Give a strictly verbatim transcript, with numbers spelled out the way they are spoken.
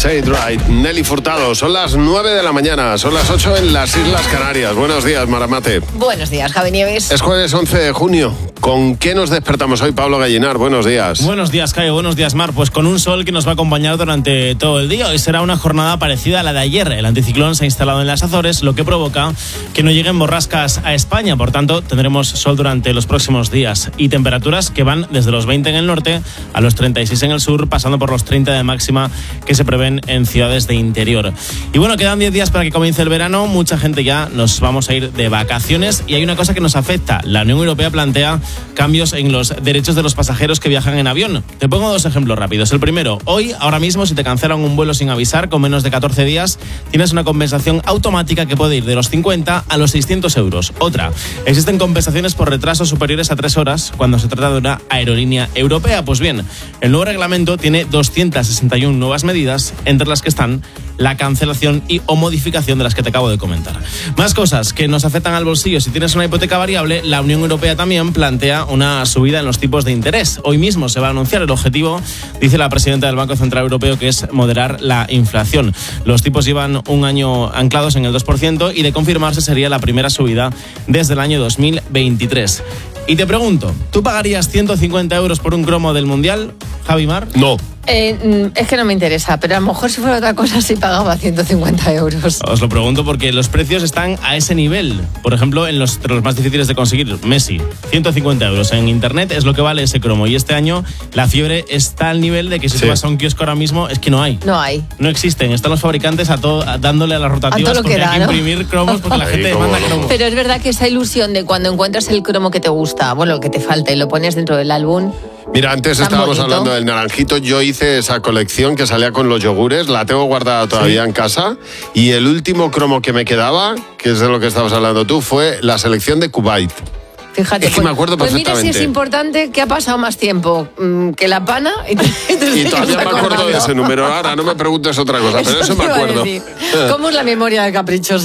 Say it right. Nelly Furtado. Son las nueve de la mañana, son las ocho en las Islas Canarias. Buenos días, Maramate. Buenos días, Javi Nieves. Es jueves once de junio. ¿Con qué nos despertamos hoy, Pablo Gallinar? Buenos días. Buenos días, Caio. Buenos días, Mar. Pues con un sol que nos va a acompañar durante todo el día. Hoy será una jornada parecida a la de ayer. El anticiclón se ha instalado en las Azores, lo que provoca que no lleguen borrascas a España. Por tanto, tendremos sol durante los próximos días y temperaturas que van desde los veinte en el norte a los treinta y seis en el sur, pasando por los treinta de máxima que se prevén en ciudades de interior. Y bueno, quedan diez días para que comience el verano. Mucha gente ya nos vamos a ir de vacaciones y hay una cosa que nos afecta. La Unión Europea plantea cambios en los derechos de los pasajeros que viajan en avión. Te pongo dos ejemplos rápidos. El primero, hoy, ahora mismo, si te cancelan un vuelo sin avisar con menos de catorce días, tienes una compensación automática que puede ir de los cincuenta a los seiscientos euros. Otra, existen compensaciones por retrasos superiores a tres horas cuando se trata de una aerolínea europea. Pues bien, el nuevo reglamento tiene doscientas sesenta y una nuevas medidas, entre las que están la cancelación y o modificación de las que te acabo de comentar. Más cosas que nos afectan al bolsillo. Si tienes una hipoteca variable, la Unión Europea también plantea una subida en los tipos de interés. Hoy mismo se va a anunciar el objetivo, dice la presidenta del Banco Central Europeo, que es moderar la inflación. Los tipos llevan un año anclados en el dos por ciento y de confirmarse sería la primera subida desde el año dos mil veintitrés. Y te pregunto, ¿tú pagarías ciento cincuenta euros por un cromo del Mundial, Javi Mar? No. Eh, es que no me interesa, pero a lo mejor si fuera otra cosa sí pagaba ciento cincuenta euros. Os lo pregunto porque los precios están a ese nivel. Por ejemplo, en los, entre los más difíciles de conseguir, Messi, ciento cincuenta euros. En internet es lo que vale ese cromo. Y este año la fiebre está al nivel de que si sí. tú vas a un kiosco ahora mismo, es que no hay. No hay. No existen. Están los fabricantes a todo, a, dándole a las rotativas a porque da, hay que ¿no? imprimir cromos porque la gente demanda cromos. Pero es verdad que esa ilusión de cuando encuentras el cromo que te gusta, bueno, que te falta y lo pones dentro del álbum. Mira, antes estábamos bonito. hablando del naranjito. Yo hice esa colección que salía con los yogures, la tengo guardada todavía sí. en casa. Y el último cromo que me quedaba, que es de lo que estabas hablando tú, fue la selección de Kuwait. Fíjate, es que pues, me acuerdo pues perfectamente. Mira si es importante que ha pasado más tiempo mmm, que la pana. Y, te, y, te y todavía me acuerdo de ese número. Ahora no me preguntes otra cosa, pero eso, eso me acuerdo. ¿Cómo es la memoria de caprichosa?